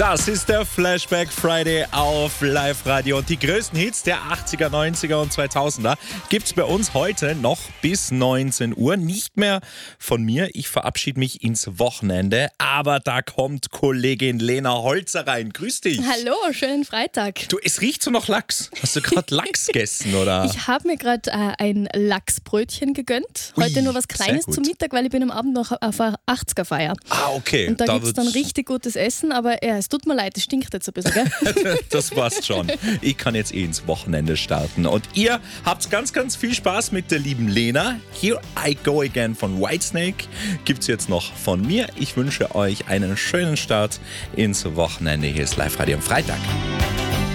Das ist der Flashback Friday auf Live-Radio. Und die größten Hits der 80er, 90er und 2000er gibt's bei uns heute noch bis 19 Uhr. Nicht mehr von mir. Ich verabschiede mich ins Wochenende. Aber da kommt Kollegin Lena Holzer rein. Grüß dich. Hallo, schönen Freitag. Du, es riecht so nach Lachs. Hast du gerade Lachs gegessen, oder? Ich habe mir gerade ein Lachsbrötchen gegönnt. Heute Ui, nur was Kleines zum Mittag, weil ich bin am Abend noch auf einer 80er-Feier. Ah, okay. Und da gibt es dann richtig gutes Essen, aber ja, es tut mir leid, es stinkt jetzt ein bisschen, gell? Das passt schon. Ich kann jetzt ins Wochenende starten. Und ihr habt ganz, ganz viel Spaß mit der lieben Lena. Here I Go Again von Whitesnake gibt's jetzt noch von mir. Ich wünsche euch einen schönen Start ins Wochenende. Hier ist Live-Radio am Freitag.